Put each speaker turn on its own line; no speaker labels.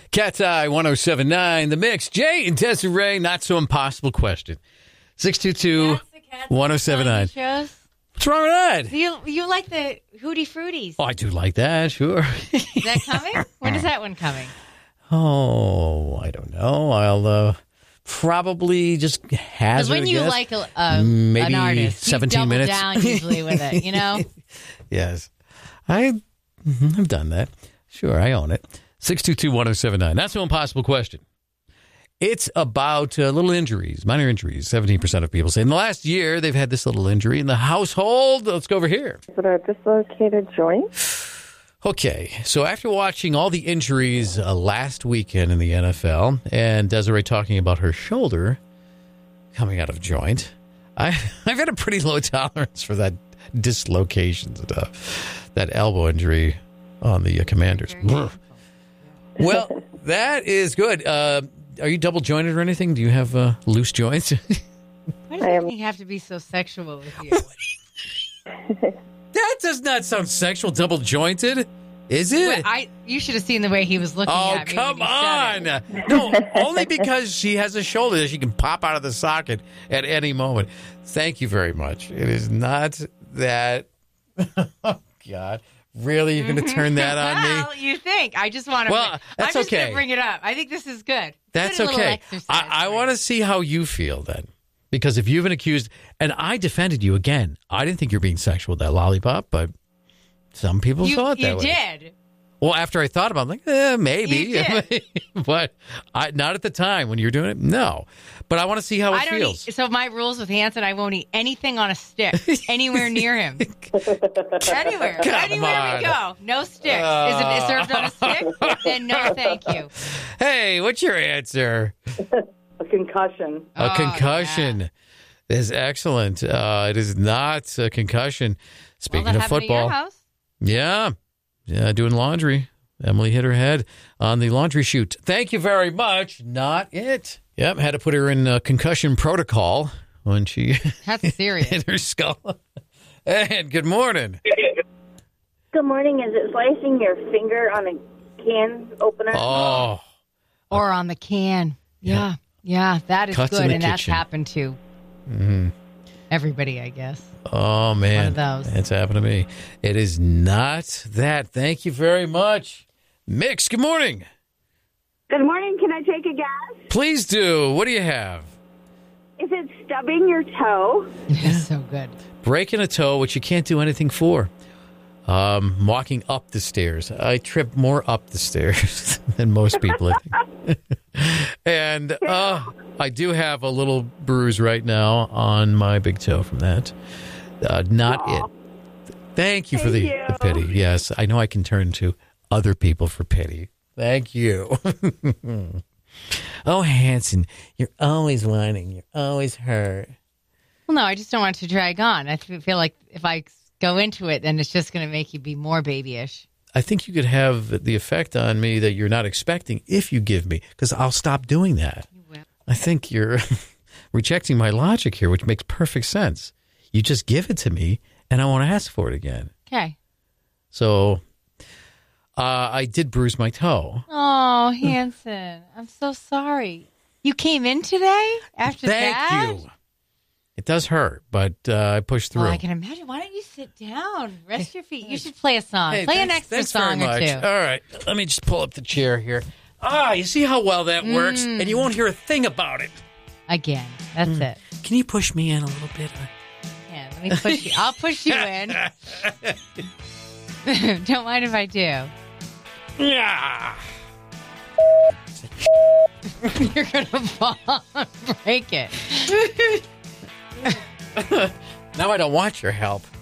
Cat's Eye 107.9, The Mix. Jay and Desiree, not so impossible question. 622-1079. What's wrong with that?
You like the Hootie Fruities.
Oh, I do like that, sure.
Is that coming? When is that one coming?
Oh, I don't know. I'll probably just hazard
when you
guess.
like
Maybe
an artist,
17
you double
minutes.
down usually with it, you know?
Yes. I've done that. Sure, I own it. 622-1079. Not so impossible question. It's about little injuries, minor injuries. 17% of people say in the last year they've had this little injury in the household. Let's go over here.
Is it a dislocated joint?
Okay, so after watching all the injuries last weekend in the NFL and Desiree talking about her shoulder coming out of joint, I've had a pretty low tolerance for that dislocation stuff, that elbow injury on the Commanders. Well, that is good. Are you double jointed or anything? Do you have loose joints?
Why does everything have to be so sexual with you?
That does not sound sexual, double jointed, is it?
You should have seen the way he was looking at me.
Oh, come
when he
on.
said
No, only because she has a shoulder that she can pop out of the socket at any moment. Thank you very much. It is not that. Oh, God. Really? You're going to turn that on me?
Well, you think. I just want to.
Well, that's
I'm just
okay.
going to bring it up. I think this is good.
That's
Good little
okay.
exercise
I
for
want to see how you feel then. Because if you've been accused, and I defended you again, I didn't think you were being sexual with that lollipop, but some people saw it that way.
You did.
Well, after I thought about it, I'm like, maybe.
You did.
But not at the time when you were doing it. No. But I want to see how it feels.
So my rules with Hanson, I won't eat anything on a stick anywhere near him. Anywhere. Anywhere we go. No sticks. Is it served on a stick? Then no, thank you.
Hey, what's your answer?
A concussion.
A concussion.
Yeah.
Is excellent. It is not a concussion. Speaking
that
of
happened
football.
At your house?
Yeah, doing laundry. Emily hit her head on the laundry chute. Thank you very much. Not it. Yep, had to put her in concussion protocol when she
That's serious.
hit her skull. And good morning.
Good morning. Is it slicing your finger on a can opener?
Oh.
Or on the can. Yeah, that is
Cuts in
good,
the
and that's
kitchen.
happened to everybody, I guess.
Oh, man.
One of those.
That's happened to me. It is not that. Thank you very much. Mix, good morning.
Good morning. Can I take a guess?
Please do. What do you have?
Is it stubbing your toe?
That's so good.
Breaking a toe, which you can't do anything for. Walking up the stairs. I trip more up the stairs than most people, I think. And I do have a little bruise right now on my big toe from that. Not it. Thank you for the pity. Yes, I know I can turn to other people for pity. Thank you. Oh, Hanson, you're always whining. You're always hurt.
Well, no, I just don't want it to drag on. I feel like if I go into it, then it's just going to make you be more babyish.
I think you could have the effect on me that you're not expecting if you give me, because I'll stop doing that.
You will.
I think you're rejecting my logic here, which makes perfect sense. You just give it to me, and I won't ask for it again.
Okay.
So I did bruise my toe.
Oh, Hanson, I'm so sorry. You came in today after that?
Thank you. It does hurt, but I pushed through.
Well, I can imagine. Why don't you sit down? Rest your feet. You should play a song.
Hey,
Play an extra song or two.
All right. Let me just pull up the chair here. You see how well that works? And you won't hear a thing about it.
Again, that's it.
Can you push me in a little bit?
Yeah, let me push you. I'll push you in. Don't mind if I do.
Yeah.
You're going to fall and break it.
Now I don't want your help.